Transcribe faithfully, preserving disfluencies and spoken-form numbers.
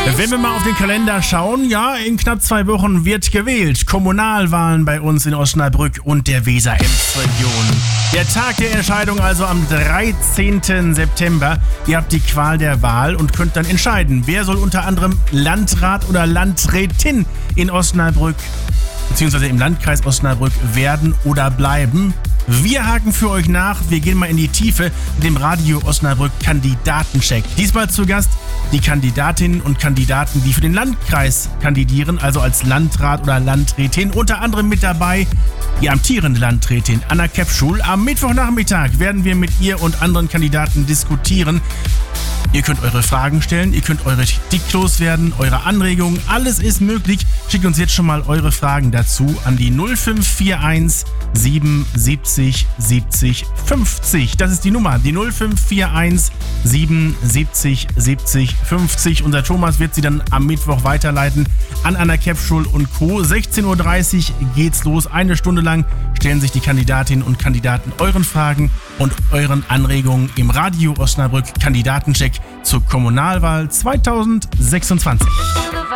Wenn wir mal auf den Kalender schauen, ja, in knapp zwei Wochen wird gewählt. Kommunalwahlen bei uns in Osnabrück und der Weser-Ems-Region. Der Tag der Entscheidung also am dreizehnten September. Ihr habt die Qual der Wahl und könnt dann entscheiden, wer soll unter anderem Landrat oder Landrätin in Osnabrück bzw. im Landkreis Osnabrück werden oder bleiben. Wir haken für euch nach, wir gehen mal in die Tiefe mit dem Radio Osnabrück Kandidatencheck. Diesmal zu Gast die Kandidatinnen und Kandidaten, die für den Landkreis kandidieren, also als Landrat oder Landrätin. Unter anderem mit dabei die amtierende Landrätin Anna Kepschul. Am Mittwochnachmittag werden wir mit ihr und anderen Kandidaten diskutieren. Ihr könnt eure Fragen stellen, ihr könnt eure Kritik loswerden, eure Anregungen, alles ist möglich. Schickt uns jetzt schon mal eure Fragen dazu an die null fünf vier eins siebenundsiebzig siebzig fünfzig. Das ist die Nummer, die null fünf vier eins siebenundsiebzig siebzig fünfzig. Unser Thomas wird sie dann am Mittwoch weiterleiten an Anna Kepschul und Co. sechzehn Uhr dreißig geht's los. Eine Stunde lang stellen sich die Kandidatinnen und Kandidaten euren Fragen und euren Anregungen im Radio Osnabrück Kandidatencheck zur Kommunalwahl zweitausendsechsundzwanzig.